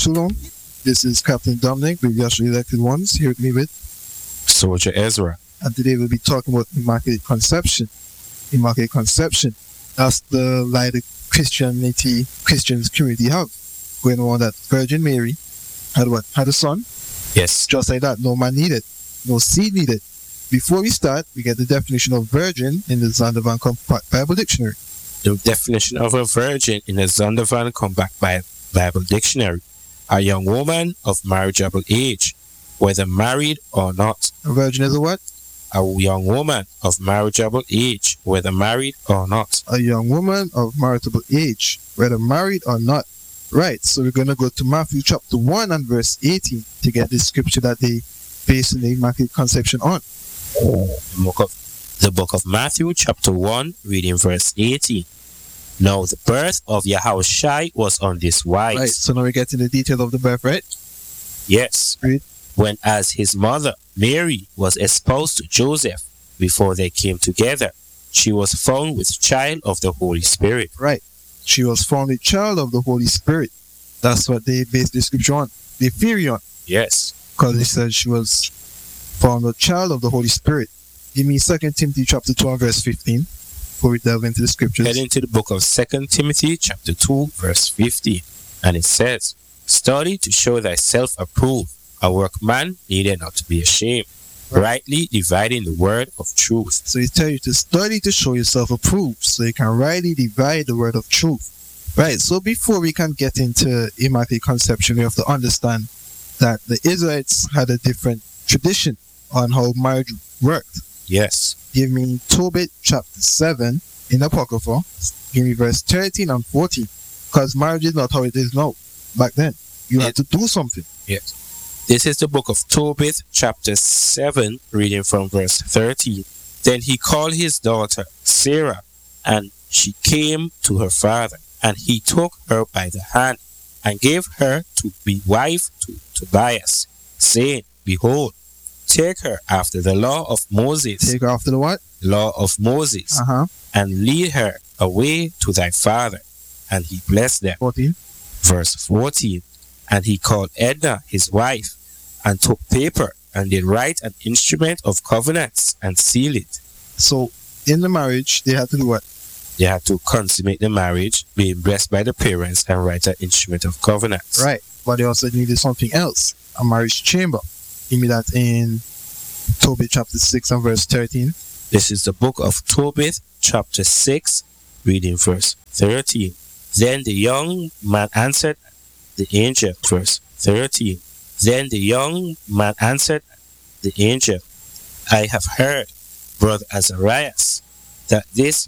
Shalom. This is Captain Dominic, the Yashua Elected Ones, here with me with Soldier Ezra. And today we'll be talking about Immaculate Conception. Immaculate Conception. That's the light that Christians community have. Going on that Virgin Mary had what? Had a son. Yes. Just like that. No man needed. No seed needed. Before we start, we get the definition of virgin in the Zondervan Compact Bible Dictionary. The definition of a virgin in the Zondervan Compact Bible Dictionary: a young woman of marriageable age, whether married or not. A virgin is a what? A young woman of marriageable age, whether married or not. A young woman of marriageable age, whether married or not. Right, so we're going to go to Matthew chapter 1 and verse 18 to get the scripture that they base the Immaculate Conception on. The book of Matthew chapter 1, reading verse 18. Now the birth of Yahushua was on this wise. Right, so now we get into the detail of the birth, right? Yes. Read. When as his mother, Mary, was espoused to Joseph, before they came together, she was found with child of the Holy Spirit. Right. She was found with child of the Holy Spirit. That's what they base the scripture on. The theory on. Yes. Because it said she was found a child of the Holy Spirit. Give me 2 Timothy chapter 2 verse 15 before we delve into the scriptures. Head into the book of 2 Timothy chapter 2 verse 15. And it says, "Study to show thyself approved, a workman needed not to be ashamed, rightly dividing the word of truth." So he tells you to study to show yourself approved, so you can rightly divide the word of truth. Right, so before we can get into Immaculate Conception, we have to understand that the Israelites had a different tradition on how marriage worked. Yes. Give me Tobit chapter 7 in Apocrypha. Give me verse 13 and 14. Because marriage is not how it is now. Back then, you had to do something. Yes. This is the book of Tobit chapter 7, reading from verse 13. Then he called his daughter Sarah, and she came to her father, and he took her by the hand, and gave her to be wife to Tobias, saying, Behold, take her after the law of Moses. Take her after the what? Law of Moses, and lead her away to thy father. And he blessed them. 14. Verse 14. And he called Edna his wife, and took paper, and did write an instrument of covenants, and seal it. So, in the marriage, they had to do what? They had to consummate the marriage, being blessed by the parents, and write an instrument of covenants. Right. But they also needed something else, a marriage chamber. Give me that in Tobit chapter 6 and verse 13. This is the book of Tobit chapter 6, reading verse 13. Then the young man answered the angel, verse 13. Then the young man answered the angel, I have heard, brother Azarias, that this